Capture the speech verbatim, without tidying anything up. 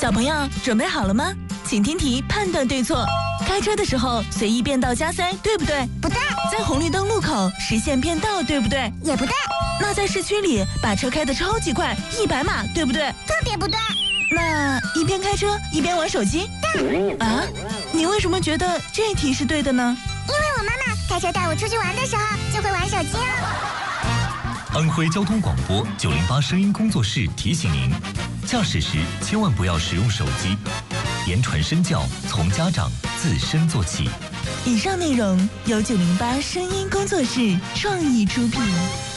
小朋友准备好了吗？请听题，判断对错。开车的时候随意变道加塞，对不对？ 不对。 在红绿灯路口实现变道，对不对？ 也不对。 那在市区里把车开得超级快，一百码，对不对？ 特别不对。 那一边开车一边玩手机？ 对。 啊？你为什么觉得这题是对的呢？ 因为我妈妈开车带我出去玩的时候就会玩手机啊。 安徽交通广播九零八声音工作室提醒您：驾驶时千万不要使用手机，言传身教从家长自身做起。 以上内容由九零八声音工作室创意出品。